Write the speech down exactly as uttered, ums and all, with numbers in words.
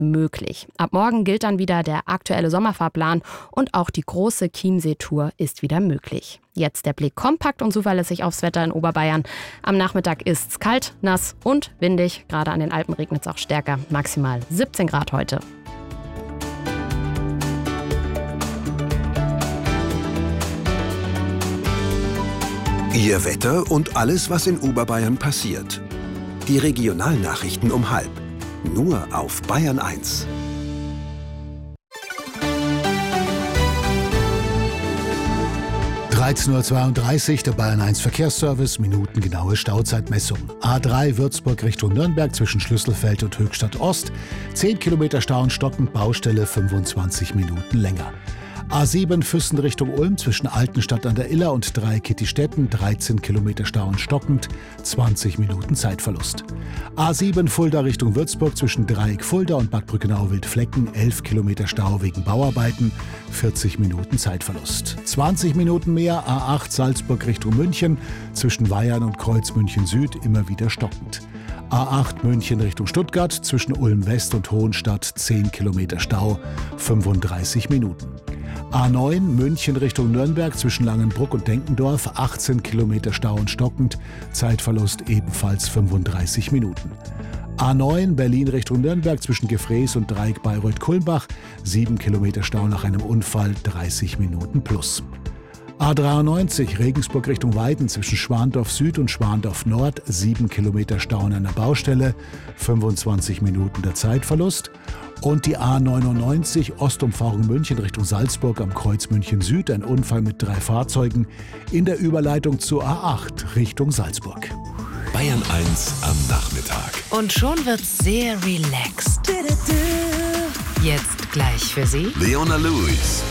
möglich. Ab morgen gilt dann wieder der aktuelle Sommerfahrplan und auch die große Chiemsee-Tour ist wieder möglich. Jetzt der Blick kompakt und zuverlässig aufs Wetter in Oberbayern. Am Nachmittag ist es kalt, nass und windig. Gerade an den Alpen regnet es auch stärker. Maximal siebzehn Grad heute. Ihr Wetter und alles, was in Oberbayern passiert. Die Regionalnachrichten um halb. Nur auf Bayern eins. dreizehn Uhr zweiunddreißig, der Bayern eins Verkehrsservice, minutengenaue Stauzeitmessung. A drei Würzburg Richtung Nürnberg zwischen Schlüsselfeld und Höchstadt Ost. zehn Kilometer Stau und stockend, Baustelle fünfundzwanzig Minuten länger. A sieben Füssen Richtung Ulm zwischen Altenstadt an der Iller und Dreieck-Kittistetten, dreizehn Kilometer Stau und stockend, zwanzig Minuten Zeitverlust. A sieben Fulda Richtung Würzburg zwischen Dreieck Fulda und Bad Brückenau-Wildflecken, elf Kilometer Stau wegen Bauarbeiten, vierzig Minuten Zeitverlust. zwanzig Minuten mehr A acht Salzburg Richtung München zwischen Weyern und Kreuz München Süd, immer wieder stockend. A acht München Richtung Stuttgart zwischen Ulm West und Hohenstadt, zehn Kilometer Stau, fünfunddreißig Minuten. A neun München Richtung Nürnberg zwischen Langenbruck und Denkendorf, achtzehn Kilometer Stau und stockend, Zeitverlust ebenfalls fünfunddreißig Minuten. A neun Berlin Richtung Nürnberg zwischen Gefrees und Dreieck Bayreuth-Kulmbach, sieben Kilometer Stau nach einem Unfall, dreißig Minuten plus. A dreiundneunzig Regensburg Richtung Weiden zwischen Schwandorf Süd und Schwandorf Nord, sieben Kilometer Stau an einer Baustelle, fünfundzwanzig Minuten der Zeitverlust. Und die A neunundneunzig Ostumfahrung München Richtung Salzburg am Kreuz München Süd, ein Unfall mit drei Fahrzeugen in der Überleitung zur A acht Richtung Salzburg. Bayern eins am Nachmittag. Und schon wird's sehr relaxed. Jetzt gleich für Sie Leona Lewis.